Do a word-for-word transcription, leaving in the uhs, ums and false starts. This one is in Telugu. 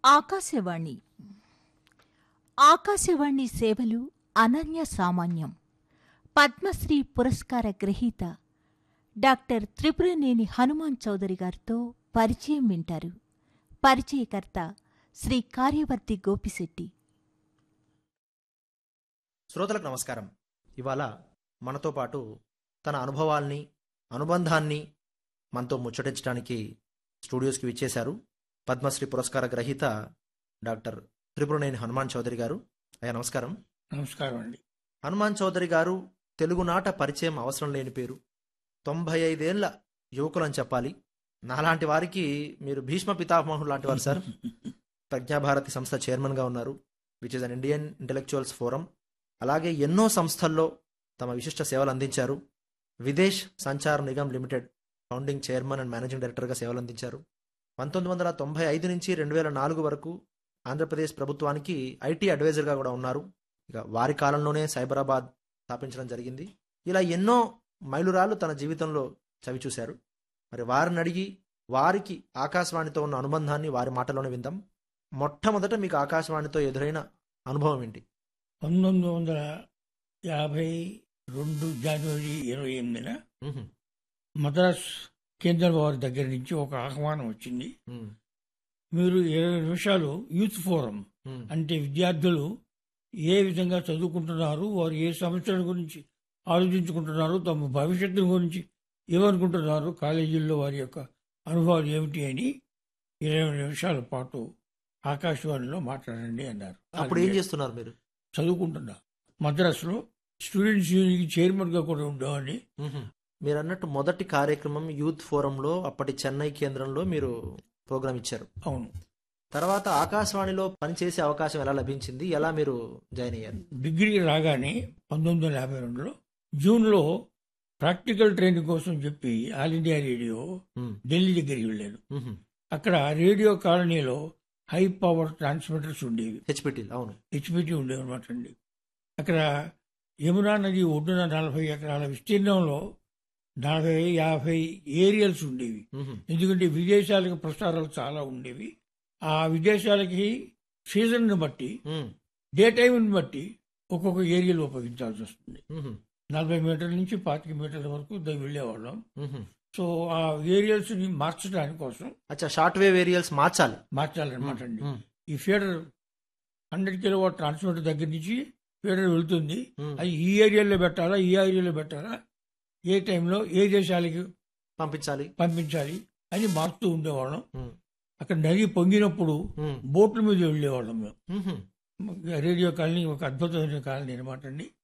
ఆకాశవాణి ఆకాశవాణి సేవలు అనన్య సామాన్యం. పద్మశ్రీ పురస్కార గ్రహీత డాక్టర్ త్రిపురనేని హనుమాన్ చౌదరి గారితో పరిచయం వింటారు. పరిచయకర్త శ్రీ కార్యవర్తి గోపిశెట్టి. శ్రోతలకు నమస్కారం. ఇవాళ మనతో పాటు తన అనుభవాల్ని అనుబంధాన్ని మనతో ముచ్చటించడానికి స్టూడియోస్కి విచ్చేశారు పద్మశ్రీ పురస్కార గ్రహీత డాక్టర్ త్రిపురనేని హనుమాన్ చౌదరి గారు. అయ్యా నమస్కారం. నమస్కారం అండి. హనుమాన్ చౌదరి గారు తెలుగునాట పరిచయం అవసరం లేని పేరు. తొంభై ఐదేళ్ల యువకులని చెప్పాలి. నాలాంటి వారికి మీరు భీష్మ పితామహుడు లాంటి వారు సార్. ప్రజ్ఞాభారతి సంస్థ చైర్మన్గా ఉన్నారు, which is an Indian intellectuals forum. అలాగే ఎన్నో సంస్థల్లో తమ విశిష్ట సేవలు అందించారు. Videsh Sanchar Nigam limited founding chairman and managing డైరెక్టర్గా సేవలు అందించారు. పంతొమ్మిది వందల తొంభై ఐదు నుంచి రెండు వేల నాలుగు వరకు ఆంధ్రప్రదేశ్ ప్రభుత్వానికి ఐటీ అడ్వైజర్గా కూడా ఉన్నారు. ఇక వారి కాలంలోనే సైబరాబాద్ స్థాపించడం జరిగింది. ఇలా ఎన్నో మైలురాళ్ళు తన జీవితంలో చవిచూశారు. మరి వారిని అడిగి వారికి ఆకాశవాణితో ఉన్న అనుబంధాన్ని వారి మాటలోనే విందాం. మొట్టమొదట మీకు ఆకాశవాణితో ఎదురైన అనుభవం ఏంటి? పంతొమ్మిది వందల యాభై రెండు జనవరి ఇరవై ఎనిమిదిన మద్రాస్ కేంద్ర వారి దగ్గర నుంచి ఒక ఆహ్వానం వచ్చింది. మీరు ఇరవై నిమిషాలు యూత్ ఫోరం అంటే విద్యార్థులు ఏ విధంగా చదువుకుంటున్నారు, వారు ఏ సమస్యల గురించి ఆలోచించుకుంటున్నారు, తమ భవిష్యత్తు గురించి ఏమనుకుంటున్నారు, కాలేజీల్లో వారి యొక్క అనుభవాలు ఏమిటి అని ఇరవై నిమిషాల పాటు ఆకాశవాణిలో మాట్లాడండి అన్నారు. అప్పుడు ఏం చేస్తున్నారు మీరు? చదువుకుంటున్నా. మద్రాసులో స్టూడెంట్స్ యూనియన్ చైర్మన్ గా కూడా ఉండేవాడిని. మీరు అన్నట్టు మొదటి కార్యక్రమం యూత్ ఫోరంలో అప్పటి చెన్నై కేంద్రంలో మీరు ప్రోగ్రామ్ ఇచ్చారు. అవును. తర్వాత ఆకాశవాణిలో పనిచేసే అవకాశం ఎలా లభించింది, ఎలా మీరు జాయిన్ అయ్యారు? డిగ్రీ రాగానే పంతొమ్మిది వందల యాభై రెండులో జూన్లో ప్రాక్టికల్ ట్రైనింగ్ కోసం చెప్పి ఆల్ ఇండియా రేడియో ఢిల్లీ దగ్గరికి వెళ్ళాను. అక్కడ రేడియో కాలనీలో హై పవర్ ట్రాన్స్మిటర్స్ ఉండేవి. హెచ్పిటి. అవును, హెచ్పిటి ఉండేవి అనమాట అండి. అక్కడ యమునా నది ఒడ్డున నలభై ఎకరాల విస్తీర్ణంలో నలభై యాభై ఏరియల్స్ ఉండేవి. ఎందుకంటే విదేశాలకు ప్రసారాలు చాలా ఉండేవి. ఆ విదేశాలకి సీజన్ బట్టి డే టైంని బట్టి ఒక్కొక్క ఏరియాలు ఉపయోగించాల్సి వస్తుంది. నలభై మీటర్ల నుంచి పాతిక మీటర్ల వరకు వెళ్ళేవాళ్ళం. సో ఆ ఏరియల్స్ ని మార్చడానికి కోసం షార్ట్ వేవ్ ఏరియల్స్ మార్చాలి మార్చాలన్నమాట అండి. ఈ feeder hundred kilo watt transmitter దగ్గర నుంచి ఫీడర్ వెళ్తుంది. అది ఈ ఏరియాలో పెట్టాలా, ఈ ఏరియాలో పెట్టాలా, ఏ టైంలో ఏ దేశాలకి పంపించాలి పంపించాలి అని మారుతూ ఉండేవాళ్ళం. అక్కడ నది పొంగినప్పుడు బోట్ల మీద వెళ్ళేవాళ్ళం మేము. రేడియో కాలనీ ఒక అద్భుతమైన కాలనీ అనమాట అండి.